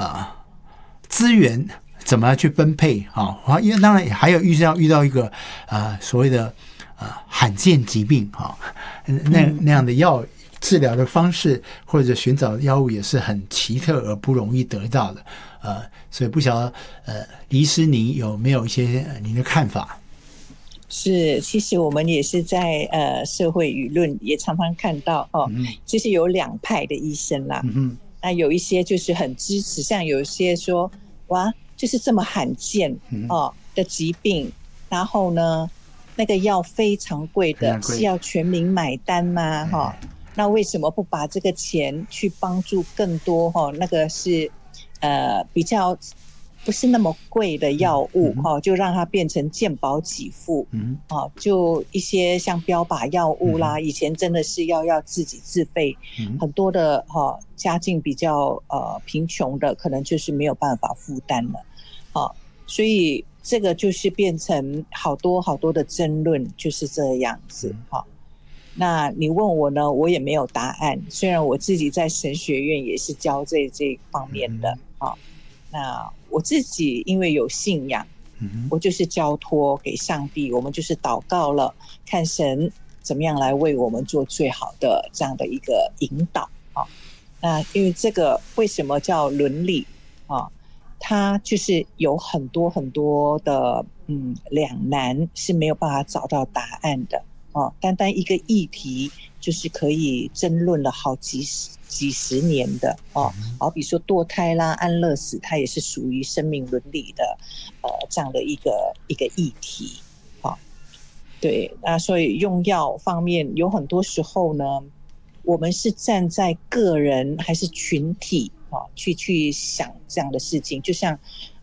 资源怎么去分配啊？因为当然还有遇到一个所谓的罕见疾病啊，那样的药治疗的方式或者寻找药物也是很奇特而不容易得到的。所以不晓得李医师你有没有一些您的看法？ 是，其实我们也是在社会舆论也常常看到其实有两派的医生啦。那有一些就是很支持，像有一些说哇，就是这么罕见的疾病，然后呢，那个药非常贵的，是要全民买单吗？那为什么不把这个钱去帮助更多那个是比较不是那么贵的药物就让它变成健保给付就一些像标靶药物啦，以前真的是要自己自费，很多的家境比较贫穷的可能就是没有办法负担了所以这个就是变成好多好多的争论，就是这样子那你问我呢，我也没有答案，虽然我自己在神学院也是教这方面的那我自己因为有信仰我就是交托给上帝，我们就是祷告了，看神怎么样来为我们做最好的这样的一个引导那因为这个为什么叫伦理它就是有很多很多的两难是没有办法找到答案的单单一个议题就是可以争论了好几十年的好比说堕胎啦、安乐死，它也是属于生命伦理的这样的一个议题对，那所以用药方面有很多时候呢，我们是站在个人还是群体去想这样的事情，就像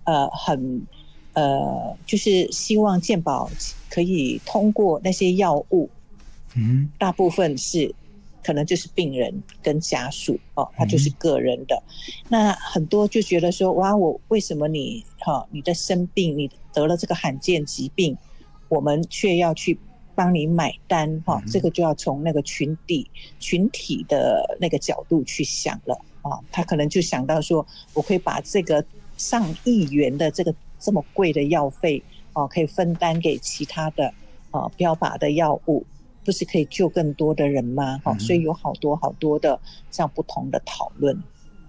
就是希望健保可以通过那些药物大部分是可能就是病人跟家属他就是个人的那很多就觉得说哇，我为什么你的生病，你得了这个罕见疾病，我们却要去帮你买单这个就要从那个群体的那个角度去想了他可能就想到说我可以把这个上亿元的这个这么贵的药费可以分担给其他的标靶的药物，不是可以救更多的人吗所以有好多好多的这样不同的讨论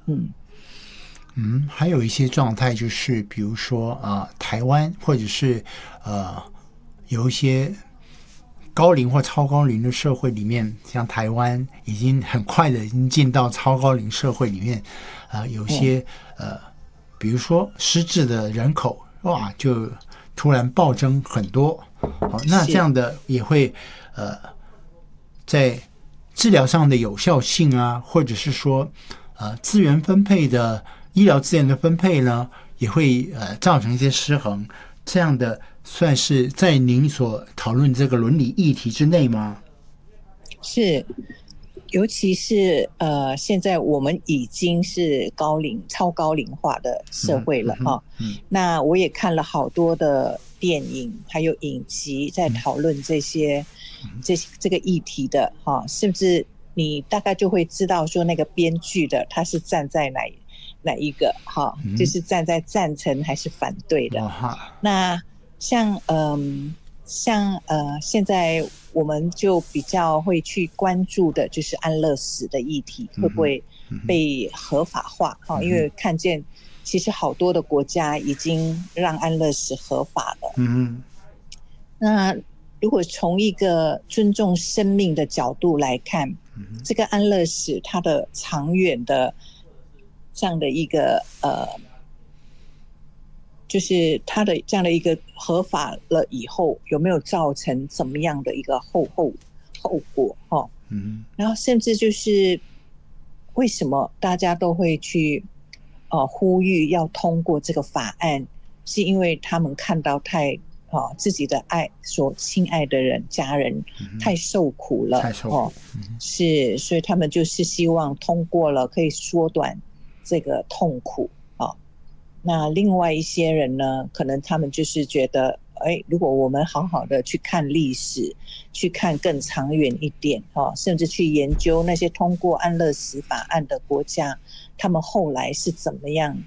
还有一些状态就是比如说台湾或者是有一些高龄或超高龄的社会里面，像台湾已经很快的已经进到超高龄社会里面有些比如说失智的人口哇就突然暴增很多那这样的也会在治疗上的有效性或者是说资源分配的医疗资源的分配呢，也会造成一些失衡，这样的算是在您所讨论这个伦理议题之内吗？ 是，尤其是现在我们已经是超高龄化的社会了那我也看了好多的电影还有影集在讨论这些这个议题的甚至你大概就会知道说那个编剧的他是站在哪一个就是站在赞成还是反对的那像现在我们就比较会去关注的就是安乐死的议题会不会被合法化因为看见其实好多的国家已经让安乐死合法了那如果从一个尊重生命的角度来看这个安乐死它的长远的这样的一个就是它的这样的一个合法了以后有没有造成怎么样的一个后果然后甚至就是为什么大家都会去呼吁要通过这个法案，是因为他们看到自己的所亲爱的人家人太受苦了是，所以他们就是希望通过了可以缩短这个痛苦那另外一些人呢，可能他们就是觉得如果我们好好的去看历史，去看更长远一点甚至去研究那些通过安乐死法案的国家，他们后来是怎么样